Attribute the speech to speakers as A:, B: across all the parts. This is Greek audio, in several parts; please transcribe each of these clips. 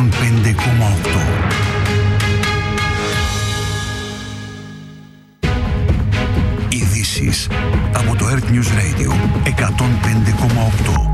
A: Ειδήσεις από το Earth News Radio 105,8.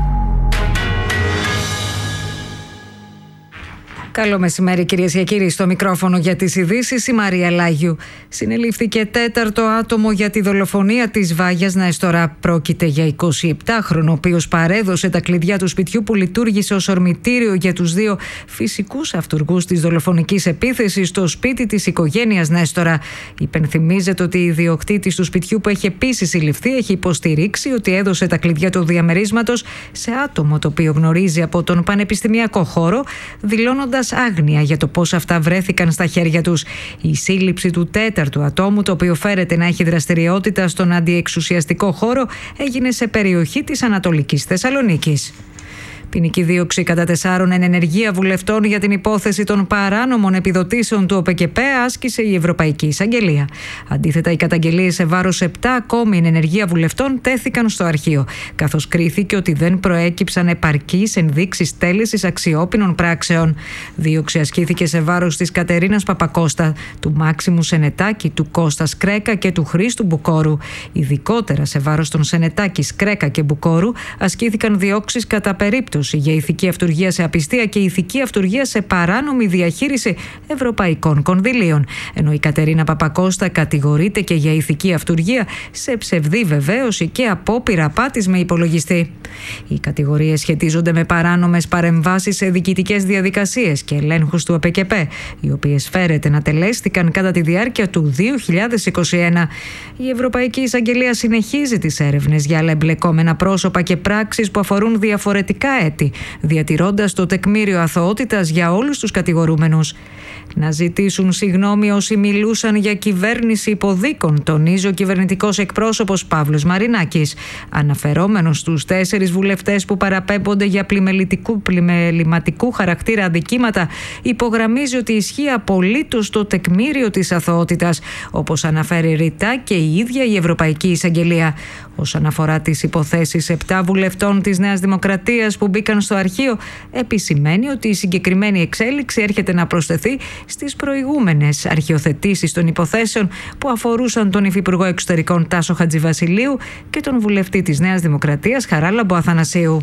B: Καλό μεσημέρι, κυρίες και κύριοι. Στο μικρόφωνο για τις ειδήσεις η Μαρία Λάγιου. Συνελήφθηκε τέταρτο άτομο για τη δολοφονία της Βάγιας Νέστορα. Πρόκειται για 27χρονο, ο οποίος παρέδωσε τα κλειδιά του σπιτιού που λειτουργήσε ως ορμητήριο για τους δύο φυσικούς αυτουργούς της δολοφονικής επίθεσης στο σπίτι της οικογένειας Νέστορα. Υπενθυμίζεται ότι η ιδιοκτήτης του σπιτιού, που έχει επίσης συλληφθεί, έχει υποστηρίξει ότι έδωσε τα κλειδιά του διαμερίσματος σε άτομο το οποίο γνωρίζει από τον πανεπιστημιακό χώρο, δηλώνοντας άγνοια για το πώς αυτά βρέθηκαν στα χέρια τους. Η σύλληψη του τέταρτου ατόμου, το οποίο φέρεται να έχει δραστηριότητα στον αντιεξουσιαστικό χώρο, έγινε σε περιοχή της Ανατολικής Θεσσαλονίκης. Ποινική δίωξη κατά 4 εν ενεργεία βουλευτών για την υπόθεση των παράνομων επιδοτήσεων του ΟΠΕΚΕΠΕ άσκησε η Ευρωπαϊκή Εισαγγελία. Αντίθετα, οι καταγγελίες σε βάρος 7 ακόμη εν ενεργεία βουλευτών τέθηκαν στο αρχείο, καθώς κρίθηκε ότι δεν προέκυψαν επαρκείς ενδείξεις τέλεσης αξιόπινων πράξεων. Δίωξη ασκήθηκε σε βάρος της Κατερίνας Παπακώστα, του Μάξιμου Σενετάκη, του Κώστα Σκρέκα και του Χρήστου Μπουκόρου. Ειδικότερα σε βάρος των Σενετάκη, Σκρέκα και Μπουκόρου ασκήθηκαν διώξεις κατά περίπτωση για ηθική αυτουργία σε απιστία και ηθική αυτουργία σε παράνομη διαχείριση ευρωπαϊκών κονδυλίων. Ενώ η Κατερίνα Παπακώστα κατηγορείται και για ηθική αυτουργία σε ψευδή βεβαίωση και απόπειρα απάτης με υπολογιστή. Οι κατηγορίες σχετίζονται με παράνομες παρεμβάσεις σε διοικητικές διαδικασίες και ελέγχους του ΟΠΕΚΕΠΕ, οι οποίες φέρεται να τελέστηκαν κατά τη διάρκεια του 2021. Η Ευρωπαϊκή Εισαγγελία συνεχίζει τις έρευνες για άλλα εμπλεκόμενα πρόσωπα και πράξεις που αφορούν διαφορετικά έτη, διατηρώντας το τεκμήριο αθωότητας για όλους τους κατηγορούμενους. Να ζητήσουν συγγνώμη όσοι μιλούσαν για κυβέρνηση υποδίκων, τονίζει ο κυβερνητικός εκπρόσωπος Παύλος Μαρινάκης. Αναφερόμενος στους 4 βουλευτές που παραπέμπονται για πλημεληματικού χαρακτήρα αδικήματα, υπογραμμίζει ότι ισχύει απολύτως το τεκμήριο της αθωότητας, όπως αναφέρει ρητά και η ίδια η Ευρωπαϊκή Εισαγγελία. Όσον αφορά τις υποθέσεις 7 βουλευτών της Νέας Δημοκρατίας που μπήκαν στο αρχείο, επισημαίνει ότι η συγκεκριμένη εξέλιξη έρχεται να προσθεθεί στις προηγούμενες αρχιοθετήσεις των υποθέσεων που αφορούσαν τον Υφυπουργό Εξωτερικών Τάσο Χατζηβασιλείου και τον βουλευτή της Νέας Δημοκρατίας Χαράλαμπο Αθανασίου.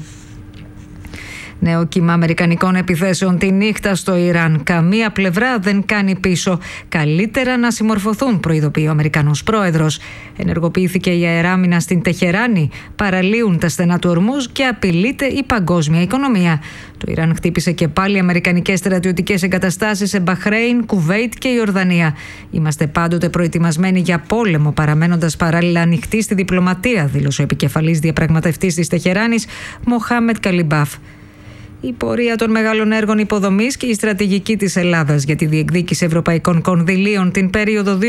B: Νέο κύμα αμερικανικών επιθέσεων τη νύχτα στο Ιράν. Καμία πλευρά δεν κάνει πίσω. Καλύτερα να συμμορφωθούν, προειδοποιεί ο Αμερικανός πρόεδρος. Ενεργοποιήθηκε η αεράμινα στην Τεχεράνη, παραλύουν τα στενά του Ορμούζ και απειλείται η παγκόσμια οικονομία. Το Ιράν χτύπησε και πάλι αμερικανικές στρατιωτικές εγκαταστάσεις σε Μπαχρέιν, Κουβέιτ και Ιορδανία. Είμαστε πάντοτε προετοιμασμένοι για πόλεμο, παραμένοντας παράλληλα ανοιχτοί στη διπλωματία, δήλωσε ο επικεφαλής διαπραγματευτής της Τεχεράνης, Μοχάμετ Καλιμπάφ. Η πορεία των μεγάλων έργων υποδομής και η στρατηγική της Ελλάδας για τη διεκδίκηση ευρωπαϊκών κονδυλίων την περίοδο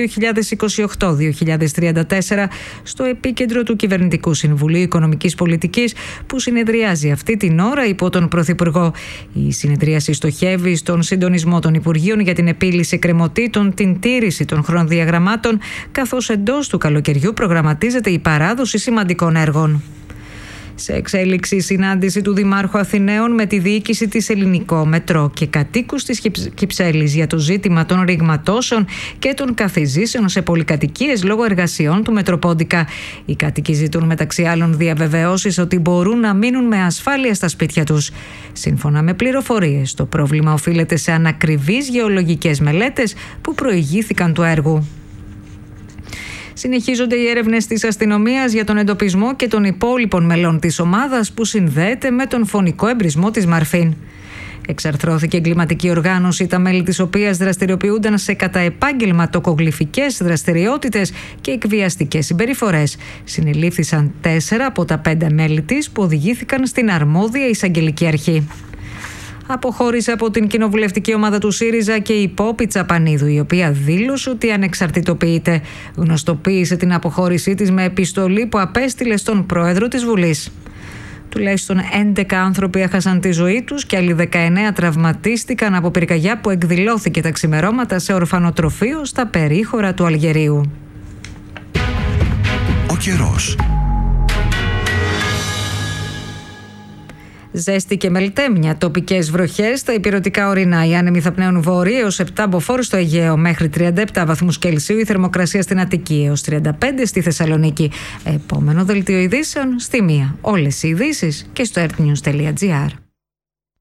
B: 2028-2034 στο επίκεντρο του Κυβερνητικού Συμβουλίου Οικονομικής Πολιτικής που συνεδριάζει αυτή την ώρα υπό τον Πρωθυπουργό. Η συνεδρίαση στοχεύει στον συντονισμό των Υπουργείων για την επίλυση εκκρεμωτήτων, την τήρηση των χρονοδιαγραμμάτων, καθώς εντός του καλοκαιριού προγραμματίζεται η παράδοση σημαντικών έργων. Σε εξέλιξη η συνάντηση του Δημάρχου Αθηναίων με τη διοίκηση της Ελληνικό Μετρό και κατοίκους της Κυψέλης για το ζήτημα των ρηγματώσεων και των καθιζήσεων σε πολυκατοικίες λόγω εργασιών του Μετροπόντικα. Οι κάτοικοι ζητούν μεταξύ άλλων διαβεβαιώσεις ότι μπορούν να μείνουν με ασφάλεια στα σπίτια τους. Σύμφωνα με πληροφορίες, το πρόβλημα οφείλεται σε ανακριβείς γεωλογικές μελέτες που προηγήθηκαν του έργου. Συνεχίζονται οι έρευνες της αστυνομίας για τον εντοπισμό και των υπόλοιπων μελών της ομάδας που συνδέεται με τον φωνικό εμπρισμό της Μαρφίν. Εξαρθρώθηκε εγκληματική οργάνωση, τα μέλη της οποίας δραστηριοποιούνταν σε κατά επάγγελμα τοκογλυφικές δραστηριότητες και εκβιαστικές συμπεριφορές. Συνελήφθησαν 4 από τα 5 μέλη της που οδηγήθηκαν στην αρμόδια εισαγγελική αρχή. Αποχώρησε από την κοινοβουλευτική ομάδα του ΣΥΡΙΖΑ και η Πόπη Τσαπανίδου, η οποία δήλωσε ότι ανεξαρτητοποιείται. Γνωστοποίησε την αποχώρησή της με επιστολή που απέστειλε στον πρόεδρο της Βουλής. Τουλάχιστον 11 άνθρωποι έχασαν τη ζωή τους και άλλοι 19 τραυματίστηκαν από πυρκαγιά που εκδηλώθηκε τα ξημερώματα σε ορφανοτροφείο στα περίχωρα του Αλγερίου.
A: Ο καιρός.
B: Ζέστη και μελτέμια, τοπικές βροχές στα ηπειρωτικά ορεινά. Οι άνεμοι θα πνέουν βορρά έως 7 μποφόρ στο Αιγαίο, μέχρι 37 βαθμούς Κελσίου η θερμοκρασία στην Αττική, έως 35 στη Θεσσαλονίκη. Επόμενο δελτίο ειδήσεων στη 1. Όλες οι ειδήσεις και στο earthnews.gr.